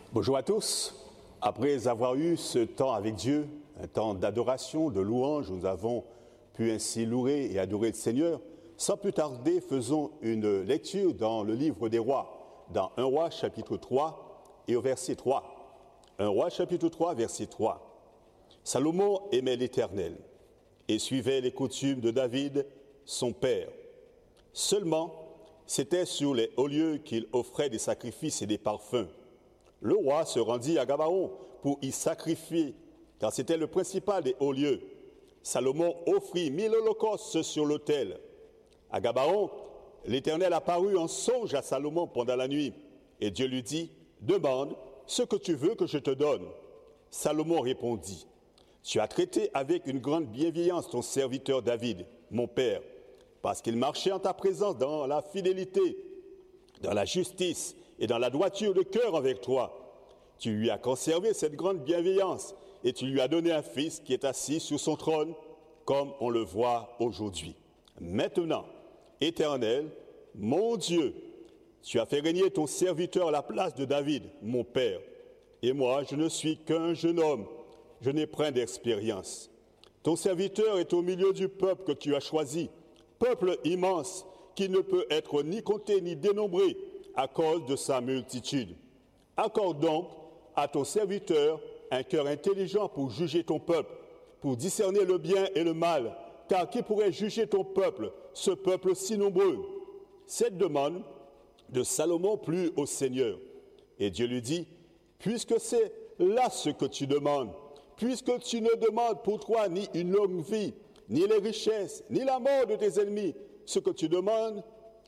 Bonjour à tous. Après avoir eu ce temps avec Dieu, un temps d'adoration, de louange, nous avons pu ainsi louer et adorer le Seigneur. Sans plus tarder, faisons une lecture dans le livre des rois, dans 1 Roi chapitre 3 et au verset 3. 1 Roi chapitre 3, verset 3. Salomon aimait l'Éternel et suivait les coutumes de David, son père. Seulement, c'était sur les hauts lieux qu'il offrait des sacrifices et des parfums. Le roi se rendit à Gabaon pour y sacrifier, car c'était le principal des hauts lieux. Salomon offrit 1000 holocaustes sur l'autel. À Gabaon, l'Éternel apparut en songe à Salomon pendant la nuit, et Dieu lui dit, « Demande ce que tu veux que je te donne. » Salomon répondit, « Tu as traité avec une grande bienveillance ton serviteur David, mon père, parce qu'il marchait en ta présence dans la fidélité, dans la justice et dans la droiture de cœur avec toi. Tu lui as conservé cette grande bienveillance et tu lui as donné un fils qui est assis sur son trône, comme on le voit aujourd'hui. Maintenant, Éternel, mon Dieu, tu as fait régner ton serviteur à la place de David, mon père. Et moi, je ne suis qu'un jeune homme, je n'ai point d'expérience. Ton serviteur est au milieu du peuple que tu as choisi, peuple immense qui ne peut être ni compté ni dénombré à cause de sa multitude. Accorde donc à ton serviteur un cœur intelligent pour juger ton peuple, pour discerner le bien et le mal, car qui pourrait juger ton peuple, ce peuple si nombreux? Cette demande de Salomon plut au Seigneur. Et Dieu lui dit, puisque c'est là ce que tu demandes, puisque tu ne demandes pour toi ni une longue vie, ni les richesses, ni la mort de tes ennemis, ce que tu demandes,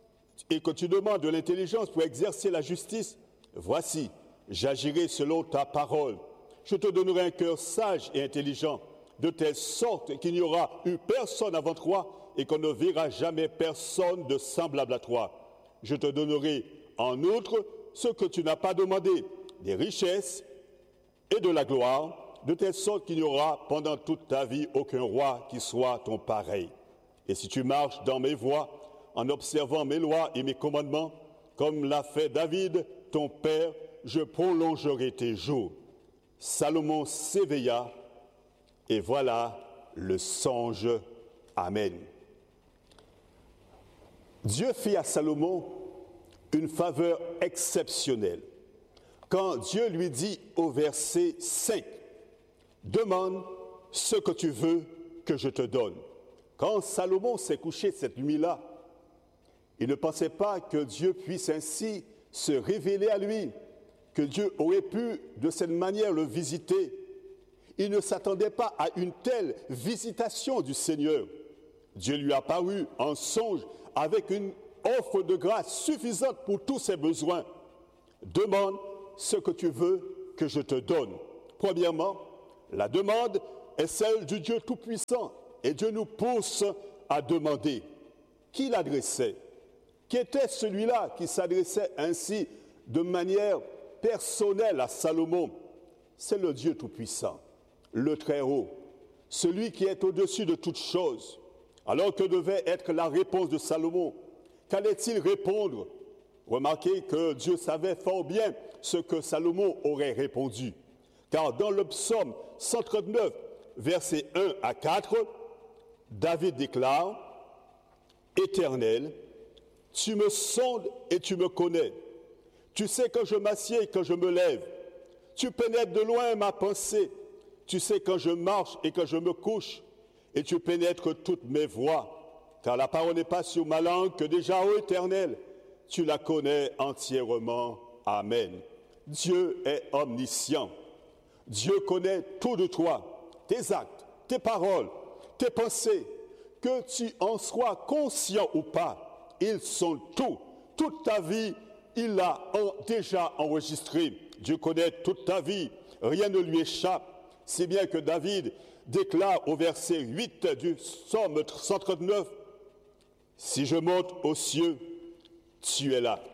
et que tu demandes de l'intelligence pour exercer la justice, voici, j'agirai selon ta parole. Je te donnerai un cœur sage et intelligent, de telle sorte qu'il n'y aura eu personne avant toi et qu'on ne verra jamais personne de semblable à toi. Je te donnerai en outre ce que tu n'as pas demandé, des richesses et de la gloire, de telle sorte qu'il n'y aura pendant toute ta vie aucun roi qui soit ton pareil. Et si tu marches dans mes voies, en observant mes lois et mes commandements, comme l'a fait David, ton père, je prolongerai tes jours. Salomon s'éveilla, et voilà le songe. Amen. Dieu fit à Salomon une faveur exceptionnelle. Quand Dieu lui dit au verset 5, « Demande ce que tu veux que je te donne. » Quand Salomon s'est couché cette nuit-là, il ne pensait pas que Dieu puisse ainsi se révéler à lui, que Dieu aurait pu de cette manière le visiter. Il ne s'attendait pas à une telle visitation du Seigneur. Dieu lui a paru en songe avec une offre de grâce suffisante pour tous ses besoins. Demande ce que tu veux que je te donne. Premièrement, la demande est celle du Dieu Tout-Puissant et Dieu nous pousse à demander. Qui l'adressait? Qui était celui-là qui s'adressait ainsi de manière personnelle à Salomon? C'est le Dieu Tout-Puissant, le Très-Haut, celui qui est au-dessus de toutes choses. Alors que devait être la réponse de Salomon? Qu'allait-il répondre? Remarquez que Dieu savait fort bien ce que Salomon aurait répondu. Car dans le psaume 139, versets 1 à 4, David déclare, « Éternel, tu me sondes et tu me connais. Tu sais quand je m'assieds et quand je me lève. Tu pénètres de loin ma pensée. Tu sais quand je marche et quand je me couche. Et tu pénètres toutes mes voies. Car la parole n'est pas sur ma langue que déjà, ô Éternel, tu la connais entièrement. Amen. » Dieu est omniscient. Dieu connaît tout de toi, tes actes, tes paroles, tes pensées. Que tu en sois conscient ou pas, ils sont tout. Toute ta vie, il l'a déjà enregistré. Dieu connaît toute ta vie. Rien ne lui échappe. Si bien que David déclare au verset 8 du psaume 139, « Si je monte aux cieux, tu es là.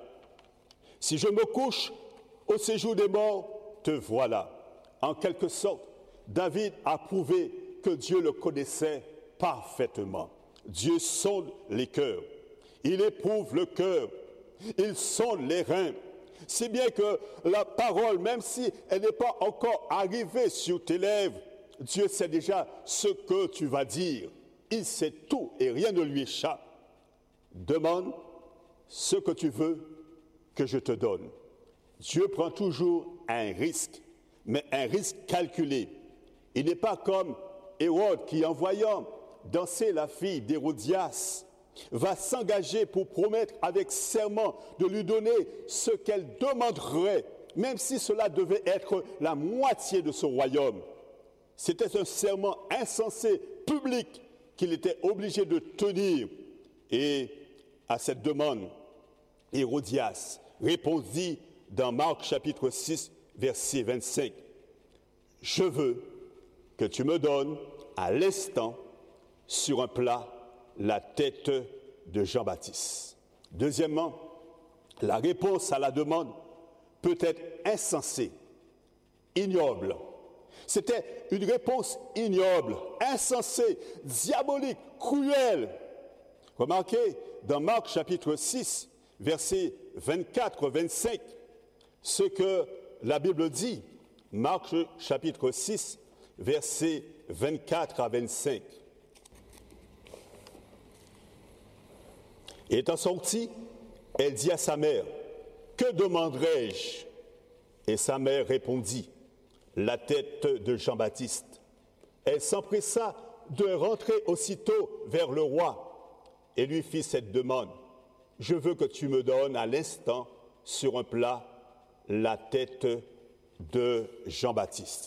Si je me couche au séjour des morts, te voilà. » En quelque sorte, David a prouvé que Dieu le connaissait parfaitement. Dieu sonde les cœurs. Il éprouve le cœur. Il sonde les reins. Si bien que la parole, même si elle n'est pas encore arrivée sur tes lèvres, Dieu sait déjà ce que tu vas dire. Il sait tout et rien ne lui échappe. Demande ce que tu veux que je te donne. Dieu prend toujours un risque, mais un risque calculé. Il n'est pas comme Hérode qui, en voyant danser la fille d'Hérodias, va s'engager pour promettre avec serment de lui donner ce qu'elle demanderait, même si cela devait être la moitié de son royaume. C'était un serment insensé, public, qu'il était obligé de tenir. Et à cette demande, Hérodias répondit dans Marc chapitre 6, verset 25, « Je veux que tu me donnes à l'instant sur un plat la tête de Jean-Baptiste. » Deuxièmement, la réponse à la demande peut être insensée, ignoble. C'était une réponse ignoble, insensée, diabolique, cruelle. Remarquez dans Marc chapitre 6, versets 24-25, ce que la Bible dit. Marc chapitre 6, versets 24 à 25. Étant sortie, elle dit à sa mère, « Que demanderai-je » Et sa mère répondit, « La tête de Jean-Baptiste. » Elle s'empressa de rentrer aussitôt vers le roi et lui fit cette demande, « Je veux que tu me donnes à l'instant sur un plat la tête de Jean-Baptiste. »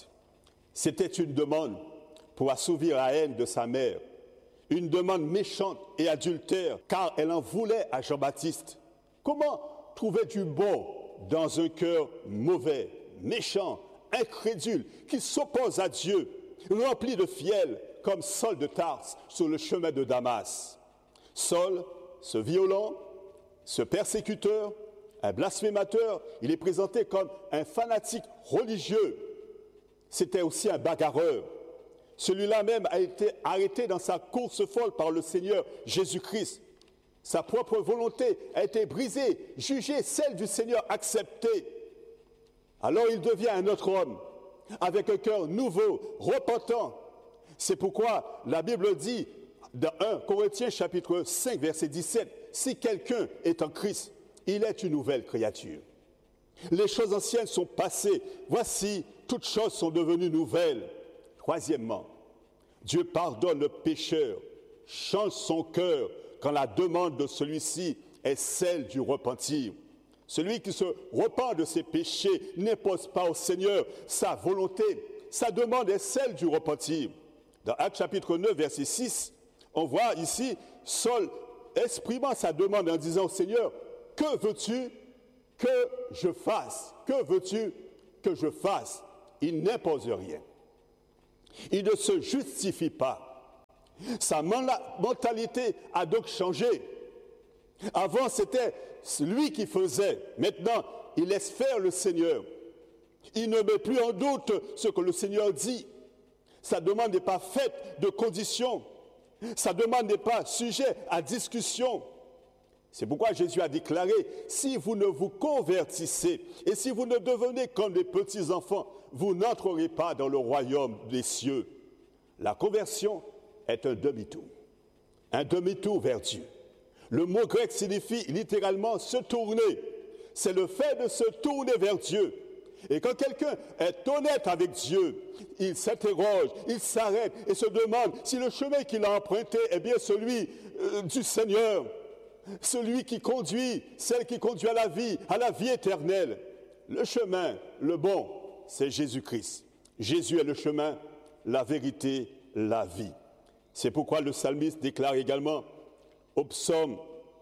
C'était une demande pour assouvir la haine de sa mère, une demande méchante et adultère, car elle en voulait à Jean-Baptiste. Comment trouver du bon dans un cœur mauvais, méchant, incrédule, qui s'oppose à Dieu, rempli de fiel, comme Saul de Tarse sur le chemin de Damas? Saul, ce violent, ce persécuteur, un blasphémateur, il est présenté comme un fanatique religieux. C'était aussi un bagarreur. Celui-là même a été arrêté dans sa course folle par le Seigneur Jésus-Christ. Sa propre volonté a été brisée, jugée, celle du Seigneur acceptée. Alors il devient un autre homme, avec un cœur nouveau, repentant. C'est pourquoi la Bible dit, dans 1 Corinthiens chapitre 5, verset 17, « Si quelqu'un est en Christ, il est une nouvelle créature. Les choses anciennes sont passées, voici, toutes choses sont devenues nouvelles. » Troisièmement, Dieu pardonne le pécheur, change son cœur quand la demande de celui-ci est celle du repentir. Celui qui se repent de ses péchés n'impose pas au Seigneur sa volonté. Sa demande est celle du repentir. Dans Actes chapitre 9, verset 6, on voit ici Saul exprimant sa demande en disant au Seigneur, « Que veux-tu que je fasse? Que veux-tu que je fasse ?» Il n'impose rien. Il ne se justifie pas. Sa mentalité a donc changé. Avant, c'était lui qui faisait. Maintenant, il laisse faire le Seigneur. Il ne met plus en doute ce que le Seigneur dit. Sa demande n'est pas faite de conditions. Sa demande n'est pas sujet à discussion. C'est pourquoi Jésus a déclaré, si vous ne vous convertissez et si vous ne devenez comme des petits-enfants, vous n'entrerez pas dans le royaume des cieux. La conversion est un demi-tour vers Dieu. Le mot grec signifie littéralement se tourner. C'est le fait de se tourner vers Dieu. Et quand quelqu'un est honnête avec Dieu, il s'interroge, il s'arrête et se demande si le chemin qu'il a emprunté est bien celui du Seigneur, celui qui conduit, celle qui conduit à la vie éternelle. Le chemin, le bon, c'est Jésus-Christ. Jésus est le chemin, la vérité, la vie. C'est pourquoi le psalmiste déclare également au psaume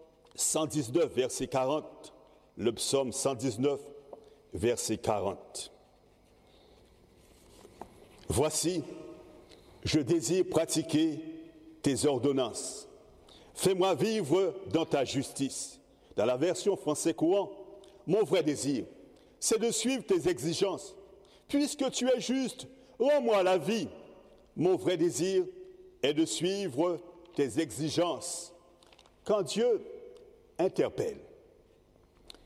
119, verset 40, le psaume 119, verset 40. « Voici, je désire pratiquer tes ordonnances. Fais-moi vivre dans ta justice. » Dans la version français courant, mon vrai désir, c'est de suivre tes exigences. Puisque tu es juste, rends-moi la vie. Mon vrai désir est de suivre tes exigences. Quand Dieu interpelle,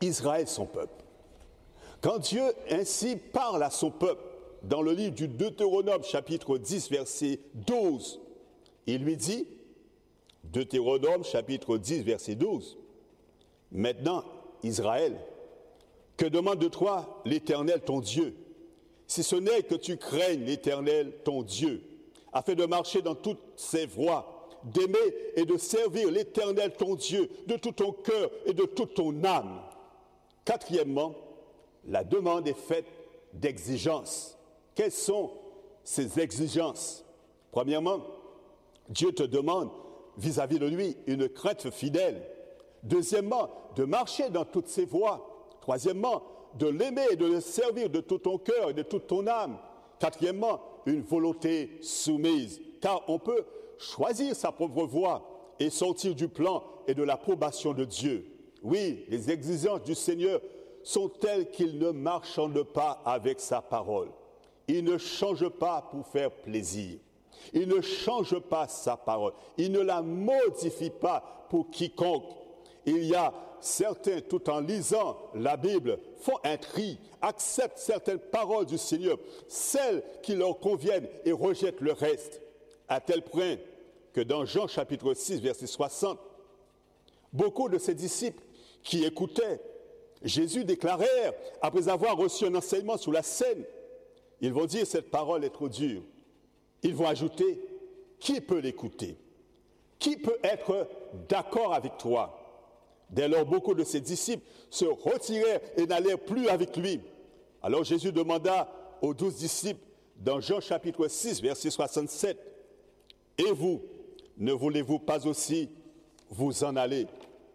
Israël, son peuple. Quand Dieu ainsi parle à son peuple, dans le livre du Deutéronome, chapitre 10, verset 12, il lui dit, Deutéronome, chapitre 10, verset 12, « Maintenant, Israël, que demande de toi l'Éternel ton Dieu, si ce n'est que tu craignes l'Éternel ton Dieu, afin de marcher dans toutes ses voies, d'aimer et de servir l'Éternel ton Dieu de tout ton cœur et de toute ton âme. » Quatrièmement, la demande est faite d'exigences. Quelles sont ces exigences? Premièrement, Dieu te demande vis-à-vis de lui une crainte fidèle. Deuxièmement, de marcher dans toutes ses voies. Troisièmement, de l'aimer et de le servir de tout ton cœur et de toute ton âme. Quatrièmement, une volonté soumise. Car on peut choisir sa propre voie et sortir du plan et de l'approbation de Dieu. Oui, les exigences du Seigneur sont telles qu'il ne marchande pas avec sa parole. Il ne change pas pour faire plaisir. Il ne change pas sa parole. Il ne la modifie pas pour quiconque. Il y a certains, tout en lisant la Bible, font un tri, acceptent certaines paroles du Seigneur, celles qui leur conviennent et rejettent le reste, à tel point que dans Jean chapitre 6, verset 60, beaucoup de ses disciples qui écoutaient Jésus déclarèrent, après avoir reçu un enseignement sur la scène, ils vont dire cette parole est trop dure. Ils vont ajouter, qui peut l'écouter? Qui peut être d'accord avec toi? Dès lors, beaucoup de ses disciples se retirèrent et n'allèrent plus avec lui. Alors Jésus demanda aux 12 disciples, dans Jean chapitre 6, verset 67, « Et vous, ne voulez-vous pas aussi vous en aller ?»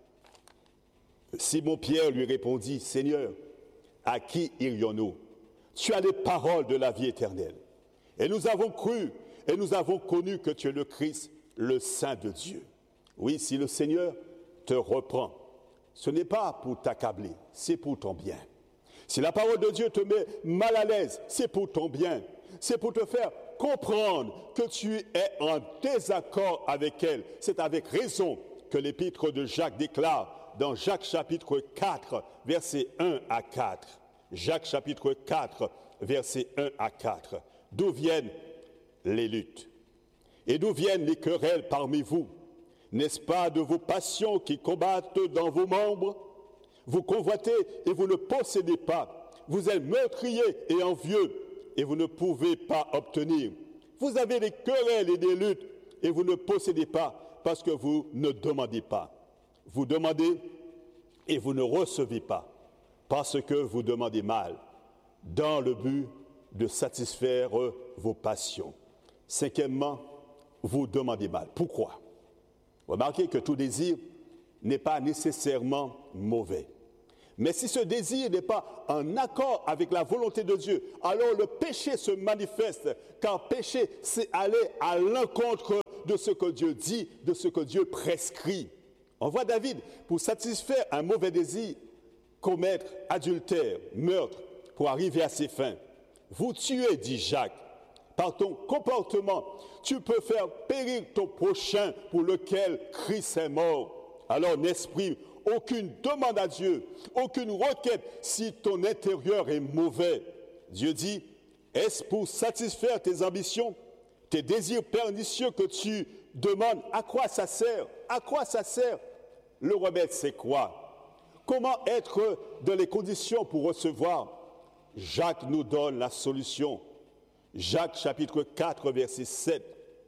Simon-Pierre lui répondit, « Seigneur, à qui irions-nous? Tu as les paroles de la vie éternelle. Et nous avons cru et nous avons connu que tu es le Christ, le Saint de Dieu. » Oui, si le Seigneur te reprend, ce n'est pas pour t'accabler, c'est pour ton bien. Si la parole de Dieu te met mal à l'aise, c'est pour ton bien. C'est pour te faire comprendre que tu es en désaccord avec elle. C'est avec raison que l'épître de Jacques déclare dans Jacques chapitre 4, versets 1 à 4. Jacques chapitre 4, versets 1 à 4. D'où viennent les luttes? Et d'où viennent les querelles parmi vous? N'est-ce pas de vos passions qui combattent dans vos membres? Vous convoitez et vous ne possédez pas. Vous êtes meurtriers et envieux et vous ne pouvez pas obtenir. Vous avez des querelles et des luttes et vous ne possédez pas parce que vous ne demandez pas. Vous demandez et vous ne recevez pas parce que vous demandez mal, dans le but de satisfaire vos passions. Cinquièmement, vous demandez mal. Pourquoi? Remarquez que tout désir n'est pas nécessairement mauvais. Mais si ce désir n'est pas en accord avec la volonté de Dieu, alors le péché se manifeste, car péché, c'est aller à l'encontre de ce que Dieu dit, de ce que Dieu prescrit. On voit David, pour satisfaire un mauvais désir, commettre adultère, meurtre, pour arriver à ses fins. Vous tuez, dit Jacques, par ton comportement, tu peux faire périr ton prochain pour lequel Christ est mort. Alors n'exprime aucune demande à Dieu, aucune requête si ton intérieur est mauvais. Dieu dit, est-ce pour satisfaire tes ambitions, tes désirs pernicieux que tu demandes? À quoi ça sert? À quoi ça sert? Le remède, c'est quoi? Comment être dans les conditions pour recevoir? Jacques nous donne la solution. Jacques chapitre 4, verset 7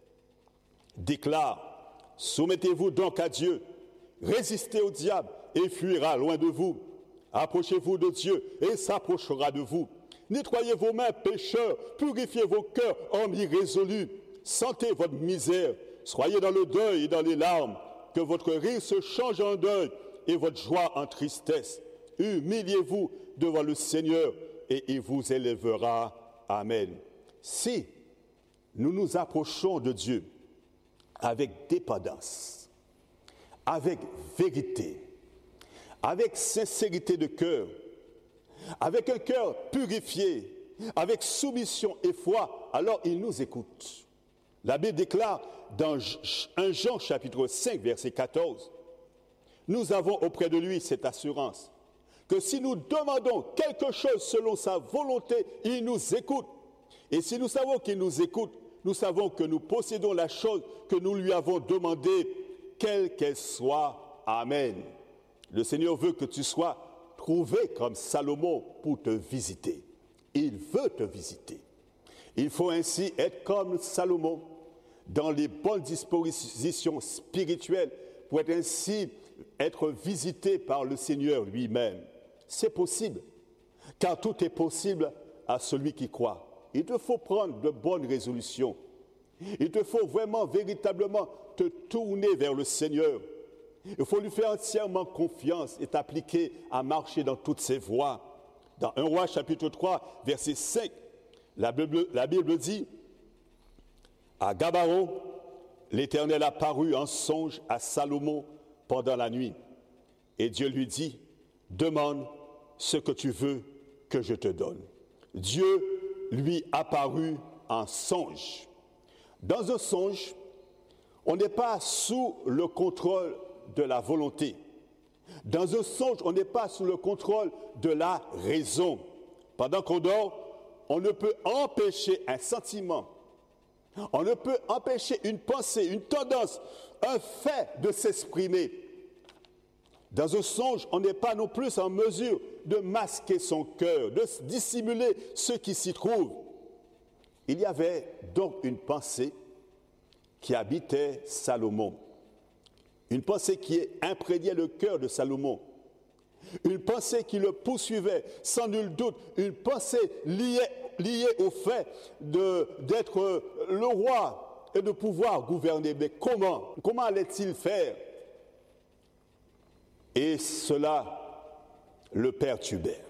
déclare, « Soumettez-vous donc à Dieu, résistez au diable et il fuira loin de vous. Approchez-vous de Dieu et il s'approchera de vous. Nettoyez vos mains, pécheurs, purifiez vos cœurs, hommes irrésolus. Sentez votre misère, soyez dans le deuil et dans les larmes, que votre rire se change en deuil et votre joie en tristesse. Humiliez-vous devant le Seigneur et il vous élèvera. Amen. » Si nous nous approchons de Dieu avec dépendance, avec vérité, avec sincérité de cœur, avec un cœur purifié, avec soumission et foi, alors il nous écoute. La Bible déclare dans 1 Jean chapitre 5, verset 14, « Nous avons auprès de lui cette assurance, que si nous demandons quelque chose selon sa volonté, il nous écoute. Et si nous savons qu'il nous écoute, nous savons que nous possédons la chose que nous lui avons demandée, quelle qu'elle soit. Amen. Le Seigneur veut que tu sois trouvé comme Salomon pour te visiter. Il veut te visiter. Il faut ainsi être comme Salomon, dans les bonnes dispositions spirituelles, pour être visité par le Seigneur lui-même. C'est possible, car tout est possible à celui qui croit. Il te faut prendre de bonnes résolutions. Il te faut vraiment, véritablement te tourner vers le Seigneur. Il faut lui faire entièrement confiance et t'appliquer à marcher dans toutes ses voies. Dans 1 Roi chapitre 3, verset 5, la Bible dit « À Gabaron, l'Éternel apparut en songe à Salomon pendant la nuit. Et Dieu lui dit « Demande ce que tu veux que je te donne. » Dieu lui apparut en songe. Dans un songe, on n'est pas sous le contrôle de la volonté. Dans un songe, on n'est pas sous le contrôle de la raison. Pendant qu'on dort, on ne peut empêcher un sentiment, on ne peut empêcher une pensée, une tendance, un fait de s'exprimer. Dans un songe, on n'est pas non plus en mesure de masquer son cœur, de dissimuler ce qui s'y trouve. Il y avait donc une pensée qui habitait Salomon. Une pensée qui imprégnait le cœur de Salomon. Une pensée qui le poursuivait, sans nul doute. Une pensée liée au fait d'être le roi et de pouvoir gouverner. Mais comment allait-il faire? Et cela le perturbait.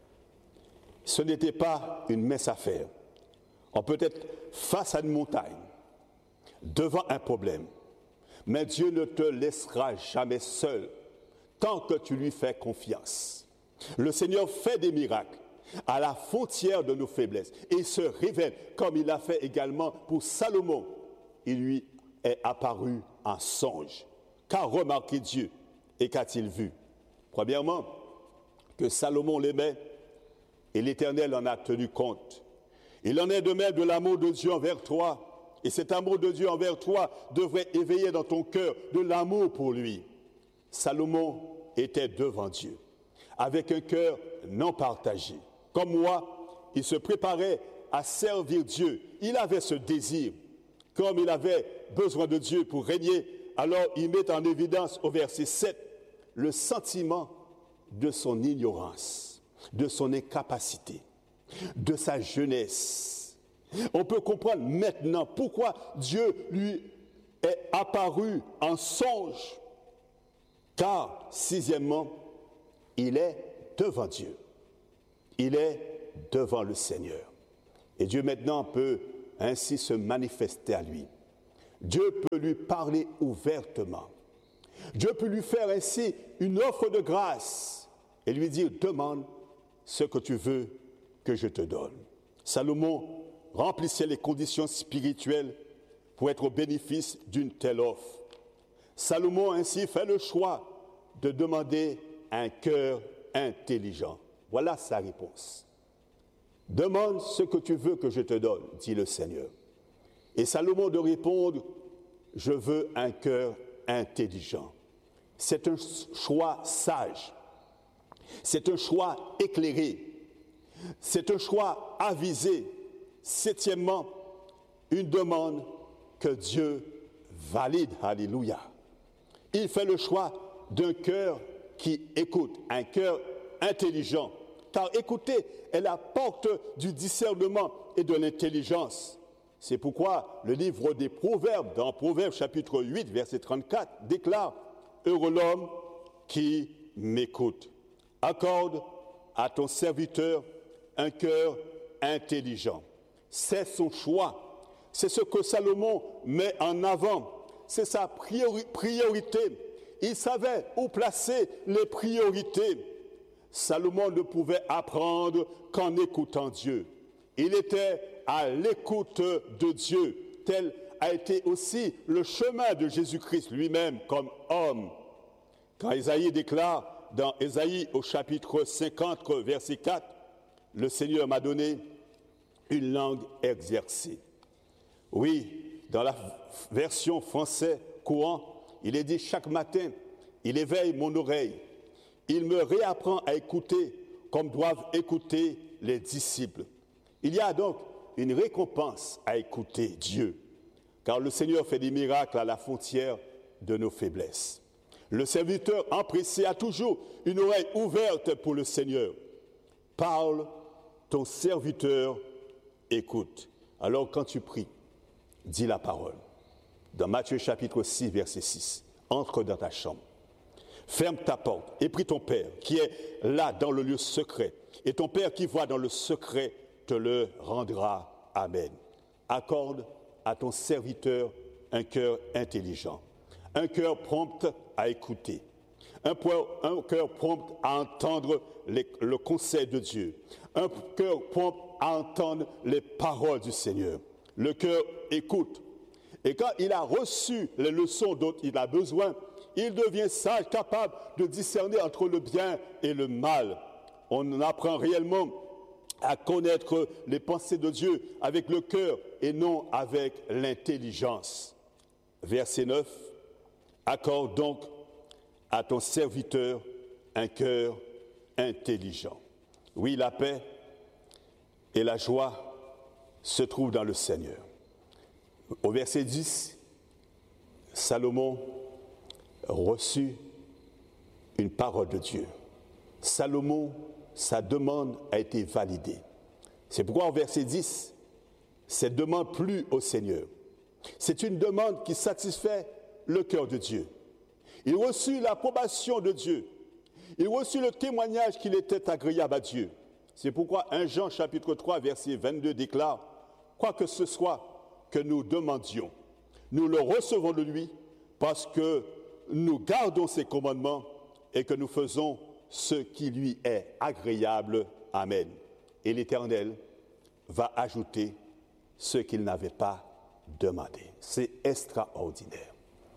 Ce n'était pas une mince affaire. On peut être face à une montagne, devant un problème, mais Dieu ne te laissera jamais seul tant que tu lui fais confiance. Le Seigneur fait des miracles à la frontière de nos faiblesses et il se révèle comme il l'a fait également pour Salomon. Il lui est apparu en songe. Qu'a remarqué Dieu et qu'a-t-il vu? Premièrement, que Salomon l'aimait et l'Éternel en a tenu compte. Il en est de même de l'amour de Dieu envers toi. Et cet amour de Dieu envers toi devrait éveiller dans ton cœur de l'amour pour lui. Salomon était devant Dieu, avec un cœur non partagé. Comme moi, il se préparait à servir Dieu. Il avait ce désir. Comme il avait besoin de Dieu pour régner, alors il met en évidence au verset 7 le sentiment de son ignorance, de son incapacité, de sa jeunesse. On peut comprendre maintenant pourquoi Dieu lui est apparu en songe. Car, sixièmement, il est devant Dieu. Il est devant le Seigneur. Et Dieu maintenant peut ainsi se manifester à lui. Dieu peut lui parler ouvertement. Dieu peut lui faire ainsi une offre de grâce et lui dire « Demande ce que tu veux que je te donne ». Salomon remplissait les conditions spirituelles pour être au bénéfice d'une telle offre. Salomon ainsi fait le choix de demander un cœur intelligent. Voilà sa réponse. « Demande ce que tu veux que je te donne », dit le Seigneur. Et Salomon de répondre « Je veux un cœur intelligent ». C'est un choix sage. C'est un choix éclairé. C'est un choix avisé. Septièmement, une demande que Dieu valide. Alléluia. Il fait le choix d'un cœur qui écoute, un cœur intelligent. Car écouter est la porte du discernement et de l'intelligence. C'est pourquoi le livre des Proverbes, dans Proverbes chapitre 8, verset 34, déclare « Heureux l'homme qui m'écoute. Accorde à ton serviteur un cœur intelligent. » C'est son choix. C'est ce que Salomon met en avant. C'est sa priorité. Il savait où placer les priorités. Salomon ne pouvait apprendre qu'en écoutant Dieu. Il était à l'écoute de Dieu. Tel a été aussi le chemin de Jésus-Christ lui-même comme homme. Quand Isaïe déclare dans Ésaïe au chapitre 50, verset 4, le Seigneur m'a donné une langue exercée. Oui, dans la version française courant, il est dit chaque matin, il éveille mon oreille. Il me réapprend à écouter comme doivent écouter les disciples. Il y a donc une récompense à écouter Dieu, car le Seigneur fait des miracles à la frontière de nos faiblesses. Le serviteur empressé a toujours une oreille ouverte pour le Seigneur. Parle, ton serviteur écoute. Alors quand tu pries, dis la parole. Dans Matthieu chapitre 6, verset 6, entre dans ta chambre, ferme ta porte et prie ton Père qui est là dans le lieu secret. Et ton Père qui voit dans le secret te le rendra. Amen. Accorde à ton serviteur un cœur intelligent, un cœur prompt à écouter, un cœur prompt à entendre le conseil de Dieu, un cœur prompt à entendre les paroles du Seigneur. Le cœur écoute. Et quand il a reçu les leçons dont il a besoin, il devient sage, capable de discerner entre le bien et le mal. On apprend réellement à connaître les pensées de Dieu avec le cœur et non avec l'intelligence. Verset 9. Accorde donc à ton serviteur un cœur intelligent. Oui, la paix et la joie se trouvent dans le Seigneur. Au verset 10, Salomon reçut une parole de Dieu. Salomon, sa demande a été validée. C'est pourquoi au verset 10, cette demande plut au Seigneur. C'est une demande qui satisfait le cœur de Dieu. Il reçut l'approbation de Dieu. Il reçut le témoignage qu'il était agréable à Dieu. C'est pourquoi 1 Jean chapitre 3, verset 22 déclare « Quoi que ce soit que nous demandions, nous le recevons de lui parce que nous gardons ses commandements et que nous faisons ce qui lui est agréable. Amen. » Et l'Éternel va ajouter ce qu'il n'avait pas demandé. C'est extraordinaire.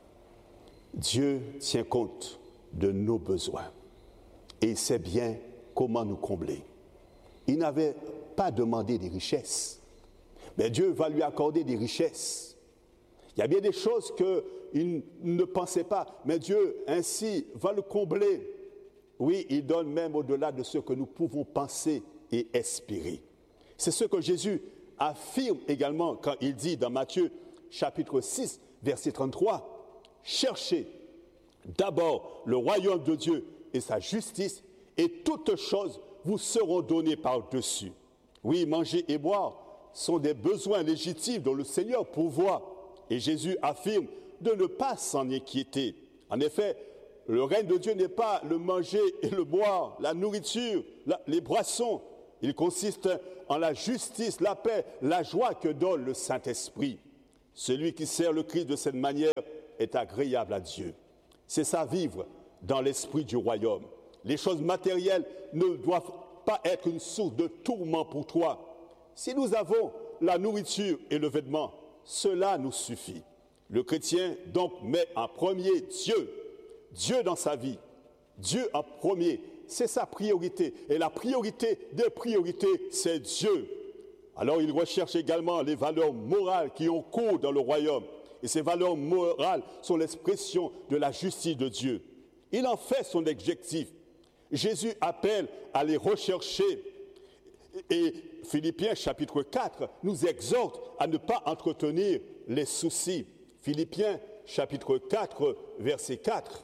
Dieu tient compte de nos besoins et il sait bien comment nous combler. Il n'avait pas demandé des richesses, mais Dieu va lui accorder des richesses. Il y a bien des choses qu'il ne pensait pas, mais Dieu ainsi va le combler. Oui, il donne même au-delà de ce que nous pouvons penser et espérer. C'est ce que Jésus affirme également quand il dit dans Matthieu chapitre 6, verset 33, « Cherchez d'abord le royaume de Dieu et sa justice, et toutes choses vous seront données par-dessus. » Oui, manger et boire sont des besoins légitimes dont le Seigneur pourvoit. Et Jésus affirme de ne pas s'en inquiéter. En effet, le règne de Dieu n'est pas le manger et le boire, la nourriture, les boissons. Il consiste en la justice, la paix, la joie que donne le Saint-Esprit. Celui qui sert le Christ de cette manière est agréable à Dieu. C'est ça, vivre dans l'esprit du royaume. Les choses matérielles ne doivent pas être une source de tourment pour toi. Si nous avons la nourriture et le vêtement, cela nous suffit. Le chrétien donc met en premier Dieu dans sa vie. Dieu en premier, c'est sa priorité. Et la priorité des priorités, c'est Dieu. Alors il recherche également les valeurs morales qui ont cours dans le royaume. Et ces valeurs morales sont l'expression de la justice de Dieu. Il en fait son objectif. Jésus appelle à les rechercher. Et Philippiens chapitre 4 nous exhorte à ne pas entretenir les soucis. Philippiens chapitre 4, verset 4.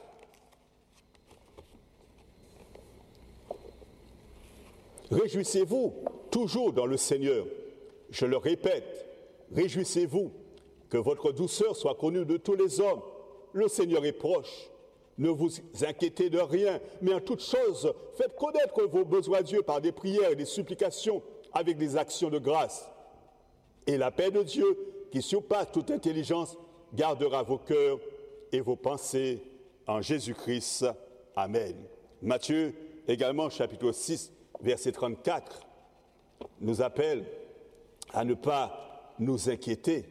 Réjouissez-vous toujours dans le Seigneur. Je le répète, réjouissez-vous, que votre douceur soit connue de tous les hommes. Le Seigneur est proche. Ne vous inquiétez de rien, mais en toutes choses, faites connaître vos besoins à Dieu par des prières et des supplications avec des actions de grâce. Et la paix de Dieu, qui surpasse toute intelligence, gardera vos cœurs et vos pensées en Jésus-Christ. Amen. Matthieu, également, chapitre 6, verset 34, nous appelle à ne pas nous inquiéter.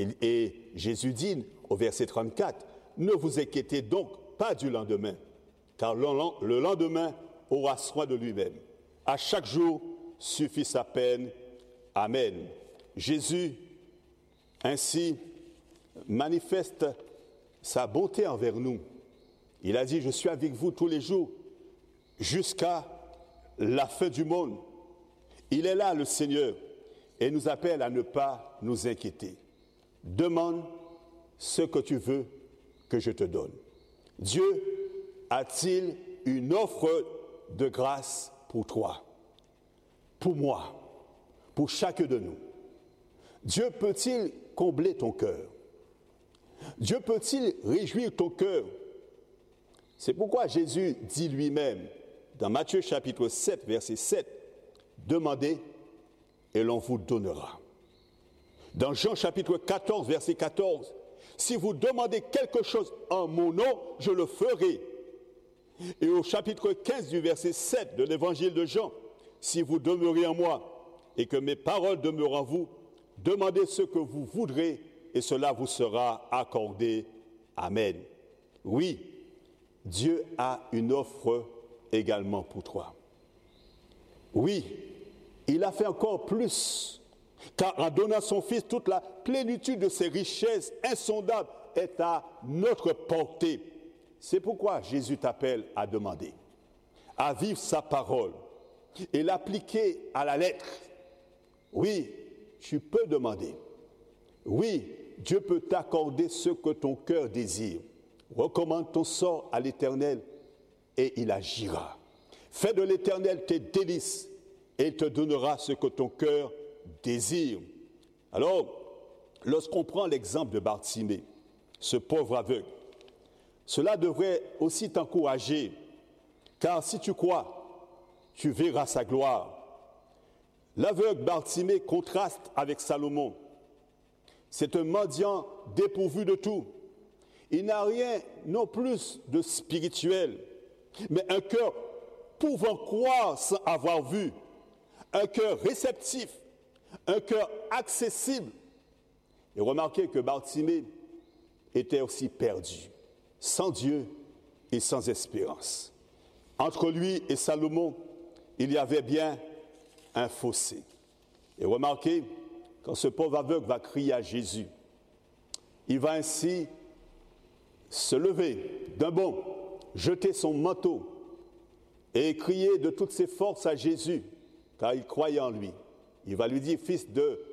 Et Jésus dit au verset 34, « Ne vous inquiétez donc pas du lendemain, car le lendemain aura soin de lui-même. À chaque jour suffit sa peine. Amen. Jésus, ainsi, manifeste sa bonté envers nous. Il a dit, je suis avec vous tous les jours jusqu'à la fin du monde. Il est là, le Seigneur, et nous appelle à ne pas nous inquiéter. Demande ce que tu veux que je te donne. Dieu a-t-il une offre de grâce pour toi, pour moi, pour chacun de nous? Dieu peut-il combler ton cœur? Dieu peut-il réjouir ton cœur? C'est pourquoi Jésus dit lui-même, dans Matthieu chapitre 7, verset 7, « Demandez et l'on vous donnera. » Dans Jean chapitre 14, verset 14, « Si vous demandez quelque chose en mon nom, je le ferai. » Et au chapitre 15 du verset 7 de l'évangile de Jean, « Si vous demeurez en moi et que mes paroles demeurent en vous, demandez ce que vous voudrez et cela vous sera accordé. Amen. » Oui, Dieu a une offre également pour toi. Oui, il a fait encore plus, car en donnant son Fils, toute la plénitude de ses richesses insondables est à notre portée. C'est pourquoi Jésus t'appelle à demander, à vivre sa parole et l'appliquer à la lettre. Oui, tu peux demander. Oui, Dieu peut t'accorder ce que ton cœur désire. Recommande ton sort à l'Éternel et il agira. Fais de l'Éternel tes délices et il te donnera ce que ton cœur désire. Alors, lorsqu'on prend l'exemple de Bartimée, ce pauvre aveugle, cela devrait aussi t'encourager, car si tu crois, tu verras sa gloire. L'aveugle Bartimée contraste avec Salomon. C'est un mendiant dépourvu de tout. Il n'a rien non plus de spirituel, mais un cœur pouvant croire sans avoir vu, un cœur réceptif, un cœur accessible. Et remarquez que Bartimée était aussi perdu, sans Dieu et sans espérance. Entre lui et Salomon, il y avait bien un fossé. Et remarquez, quand ce pauvre aveugle va crier à Jésus, il va ainsi se lever d'un bond, jeter son manteau et crier de toutes ses forces à Jésus, car il croyait en lui. Il va lui dire, fils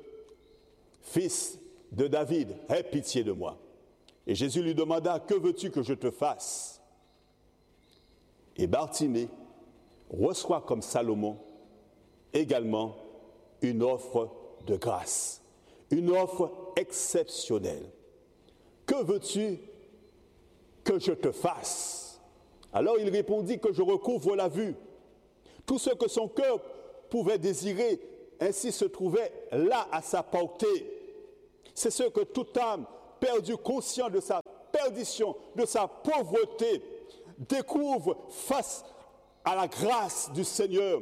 de David, aie pitié de moi. Et Jésus lui demanda, que veux-tu que je te fasse? Et Bartimée reçoit comme Salomon également une offre de grâce, une offre exceptionnelle. Que veux-tu que je te fasse? Alors il répondit que je recouvre la vue. Tout ce que son cœur pouvait désirer ainsi se trouvait là à sa portée. C'est ce que toute âme perdue, conscient de sa perdition, de sa pauvreté, découvre face à la grâce du Seigneur.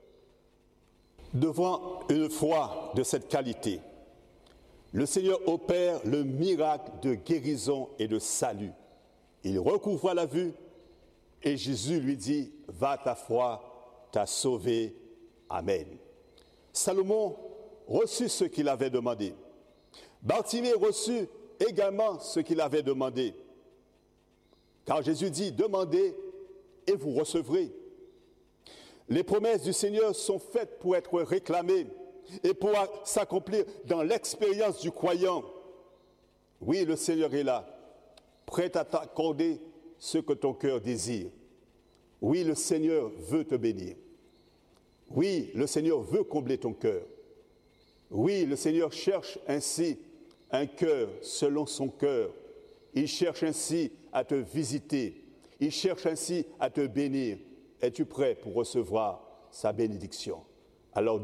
Devant une foi de cette qualité, le Seigneur opère le miracle de guérison et de salut. Il recouvra la vue et Jésus lui dit, « Va, ta foi t'a sauvé. Amen. » Salomon reçut ce qu'il avait demandé. Bartimée reçut également ce qu'il avait demandé. Car Jésus dit, « Demandez et vous recevrez. » Les promesses du Seigneur sont faites pour être réclamées et pour s'accomplir dans l'expérience du croyant. Oui, le Seigneur est là, prêt à t'accorder ce que ton cœur désire. Oui, le Seigneur veut te bénir. Oui, le Seigneur veut combler ton cœur. Oui, le Seigneur cherche ainsi un cœur selon son cœur. Il cherche ainsi à te visiter. Il cherche ainsi à te bénir. Es-tu prêt pour recevoir sa bénédiction? Alors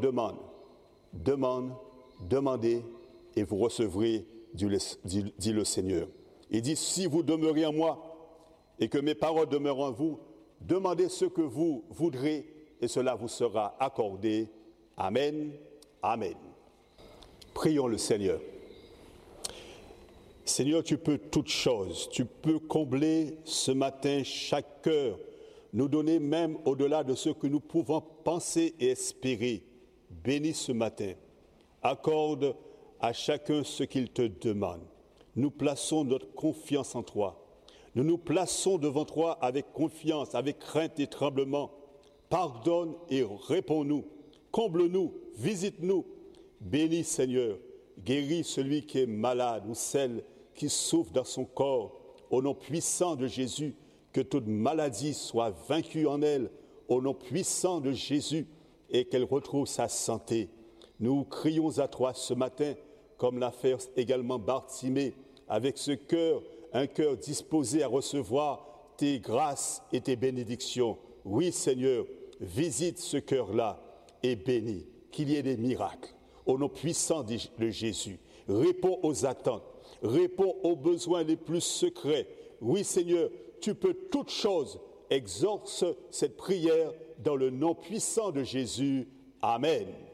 demandez et vous recevrez, dit le Seigneur. Il dit, si vous demeurez en moi et que mes paroles demeurent en vous, demandez ce que vous voudrez et cela vous sera accordé. Amen. Amen. Prions le Seigneur. Seigneur, tu peux toutes choses. Tu peux combler ce matin chaque cœur nous donner même au-delà de ce que nous pouvons penser et espérer. Bénis ce matin. Accorde à chacun ce qu'il te demande. Nous plaçons notre confiance en toi. Nous nous plaçons devant toi avec confiance, avec crainte et tremblement. Pardonne et réponds-nous. Comble-nous, visite-nous. Bénis Seigneur, guéris celui qui est malade ou celle qui souffre dans son corps. Au nom puissant de Jésus, que toute maladie soit vaincue en elle. Au nom puissant de Jésus, et qu'elle retrouve sa santé. Nous crions à toi ce matin, comme l'a fait également Bartimée, avec ce cœur, un cœur disposé à recevoir tes grâces et tes bénédictions. Oui Seigneur, visite ce cœur-là et bénis, qu'il y ait des miracles. Au nom puissant de Jésus, réponds aux attentes, réponds aux besoins les plus secrets. Oui Seigneur, tu peux toutes choses. Exauce cette prière dans le nom puissant de Jésus. Amen.